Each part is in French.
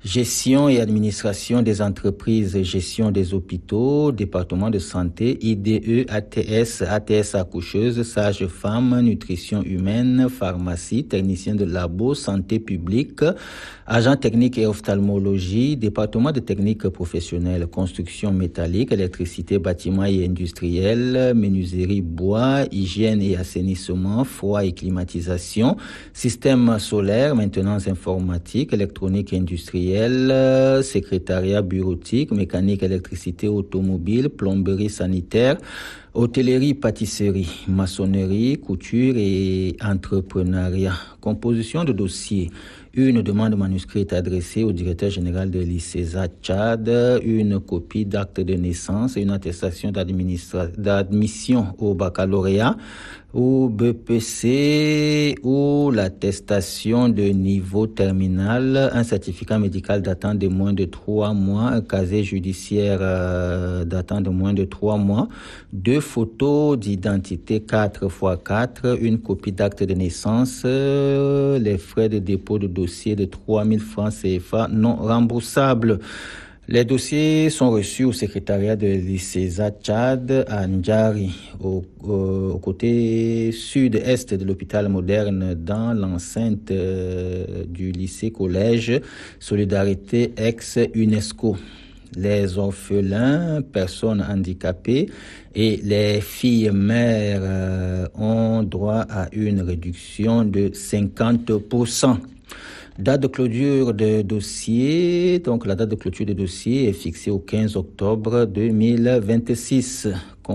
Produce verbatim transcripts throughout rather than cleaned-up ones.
Gestion et administration des entreprises, gestion des hôpitaux, département de santé, I D E, A T S, A T S accoucheuse, sage-femme, nutrition humaine, pharmacie, technicien de labo, santé publique, agent technique et ophtalmologie, département de technique professionnelle, construction métallique, électricité, bâtiment et industriel, menuiserie bois, hygiène et assainissement, froid et climatisation, système solaire, maintenance informatique, électronique et industrielle, secrétariat bureautique, mécanique, électricité, automobile, plomberie sanitaire, hôtellerie, pâtisserie, maçonnerie, couture et entrepreneuriat. Composition de dossier. Une demande manuscrite adressée au directeur général de l'I C E S A Tchad, une copie d'acte de naissance et une attestation d'admission au baccalauréat, ou B P C, ou l'attestation de niveau terminal, un certificat médical datant de moins de trois mois, un casier judiciaire euh, datant de moins de trois mois, deux photos d'identité quatre par quatre, une copie d'acte de naissance, euh, les frais de dépôt de dossier de trois mille francs C F A non remboursables. Les dossiers sont reçus au secrétariat de l'I C E S A Tchad à Ndjari, au, au, au côté sud-est de l'hôpital moderne, dans l'enceinte euh, du lycée-collège Solidarité ex-UNESCO. Les orphelins, personnes handicapées et les filles mères euh, ont droit à une réduction de cinquante pour cent. Date de clôture de dossier. Donc, la date de clôture de dossier est fixée au quinze octobre deux mille vingt-six.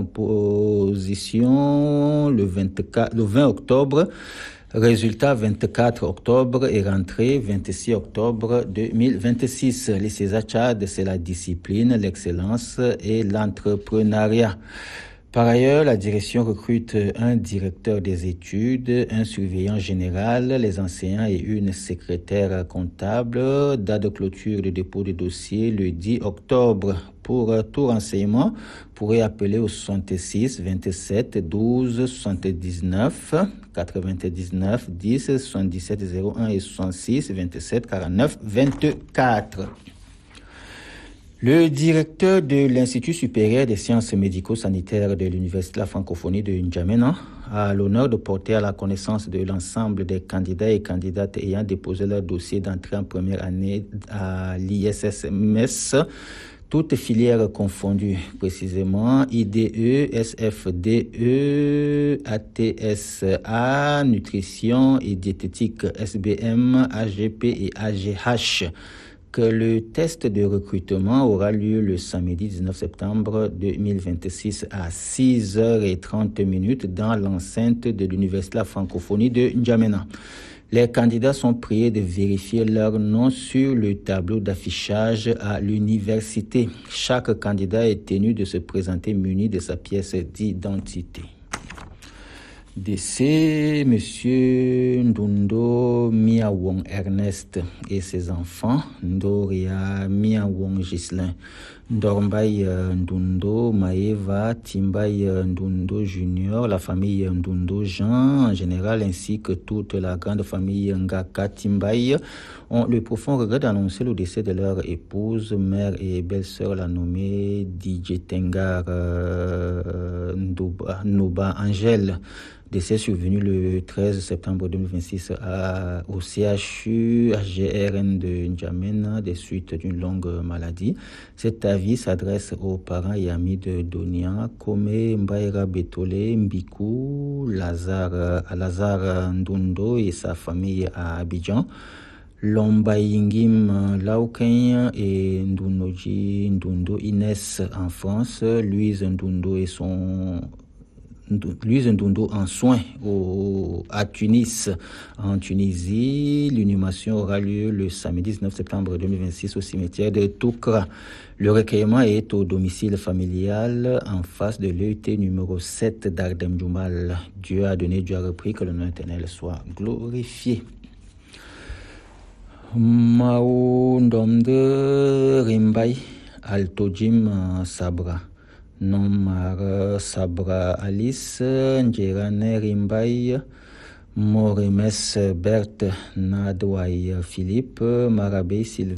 Composition le, vingt-quatre, le vingt octobre. Résultat vingt-quatre octobre et rentrée vingt-six octobre deux mille vingt-six. Les I C E S A Tchad, c'est la discipline, l'excellence et l'entrepreneuriat. Par ailleurs, la direction recrute un directeur des études, un surveillant général, les enseignants et une secrétaire comptable. Date de clôture de dépôt de dossier le dix octobre. Pour tout renseignement, vous pourrez appeler au soixante-six vingt-sept douze soixante-dix-neuf quatre-vingt-dix-neuf dix soixante-dix-sept zéro un et soixante-six vingt-sept quarante-neuf vingt-quatre. Le directeur de l'Institut supérieur des sciences médico-sanitaires de l'Université de la francophonie de N'Djamena a l'honneur de porter à la connaissance de l'ensemble des candidats et candidates ayant déposé leur dossier d'entrée en première année à l'I S S M S, toutes filières confondues, précisément I D E, S F D E, A T S A, nutrition et diététique, S B M, A G P et A G H. Que le test de recrutement aura lieu le samedi dix-neuf septembre deux mille vingt-six à six heures trente dans l'enceinte de l'Université de la francophonie de N'Djamena. Les candidats sont priés de vérifier leur nom sur le tableau d'affichage à l'université. Chaque candidat est tenu de se présenter muni de sa pièce d'identité. Décès, Monsieur Ndundo Miawong Ernest et ses enfants, Ndoria Miawong Gislin, Ndormbaï Ndundo Maeva, Timbaï Ndundo Junior, la famille Ndundo Jean en général, ainsi que toute la grande famille Ngaka Timbaï, ont le profond regret d'annoncer le décès de leur épouse, mère et belle-sœur, la nommée Dj Tengar euh, Ndoba, Noba Angèle. Décès survenu le treize septembre deux mille vingt-six à, au C H U H G R N de N'Djamena des suites d'une longue maladie. Cet avis s'adresse aux parents et amis de Donia, Kome Mbaïra Betole, Mbikou, Lazare, Lazare Ndundo et sa famille à Abidjan, Lombaïngim Laoken et Ndunoji Ndundo Inès en France, Louise Ndundo et son Louise Ndundo en soins au, à Tunis, en Tunisie. L'inhumation aura lieu le samedi dix-neuf septembre deux mille vingt-six au cimetière de Toukra. Le recueillement est au domicile familial en face de l'E U T numéro sept d'Ardem Djoumal. Dieu a donné, Dieu a repris, que le nom éternel soit glorifié. Mao Ndomde Rimbai Altojim Sabra. Nomar Sabra Alice, Ndjerane Rimbaï, Moremes Berthe, Nadouaï Philippe, Marabé Sylvain.